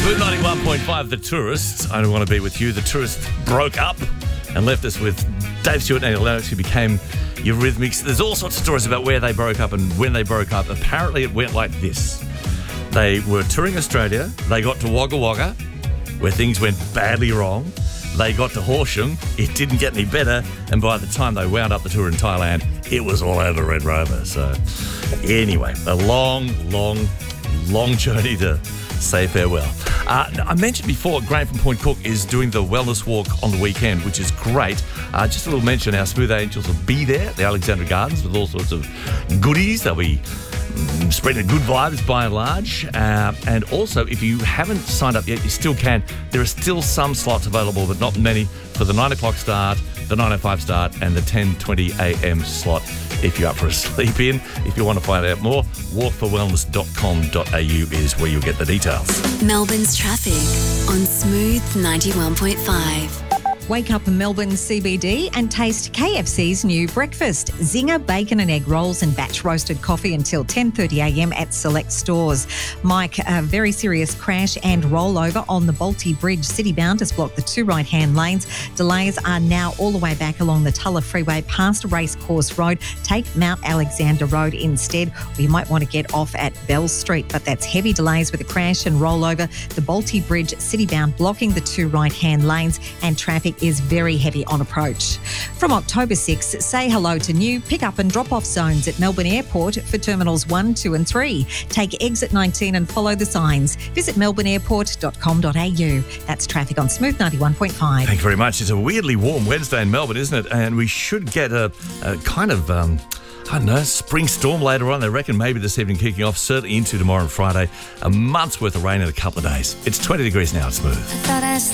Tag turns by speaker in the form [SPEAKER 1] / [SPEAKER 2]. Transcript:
[SPEAKER 1] Smooth 91.5, The Tourists. I don't want to be with you. The Tourists broke up and left us with Dave Stewart and Annie Lennox, who became Eurythmics. There's all sorts of stories about where they broke up and when they broke up. Apparently it went like this. They were touring Australia. They got to Wagga Wagga, where things went badly wrong. They got to Horsham. It didn't get any better. And by the time they wound up the tour in Thailand, it was all over Red Rover. So anyway, a long journey to say farewell. I mentioned before, Graham from Point Cook is doing the wellness walk on the weekend, which is great. Just a little mention, our Smooth Angels will be there at the Alexandra Gardens with all sorts of goodies. They'll be spreading good vibes by and large. And also, if you haven't signed up yet, you still can. There are still some slots available, but not many, for the 9 o'clock start, the 9:05 start, and the 10:20 a.m. slot if you're up for a sleep in. If you want to find out more, walkforwellness.com.au is where you'll get the details.
[SPEAKER 2] Melbourne's traffic on Smooth 91.5.
[SPEAKER 3] Wake up in Melbourne CBD and taste KFC's new breakfast. Zinger bacon and egg rolls and batch roasted coffee until 10:30 a.m. at select stores. Mike, a very serious crash and rollover on the Balti Bridge. Citybound has blocked the two right-hand lanes. Delays are now all the way back along the Tulla Freeway past Racecourse Road. Take Mount Alexander Road instead, or you might want to get off at Bell Street. But that's heavy delays with a crash and rollover. The Balti Bridge citybound blocking the two right-hand lanes, and traffic is very heavy on approach. From October 6, say hello to new pick-up and drop-off zones at Melbourne Airport for Terminals 1, 2 and 3. Take exit 19 and follow the signs. Visit melbourneairport.com.au. That's traffic on Smooth 91.5.
[SPEAKER 1] Thank you very much. It's a weirdly warm Wednesday in Melbourne, isn't it? And we should get a kind of I don't know, spring storm later on. They reckon maybe this evening kicking off, certainly into tomorrow and Friday. A month's worth of rain in a couple of days. It's 20 degrees now. It's Smooth.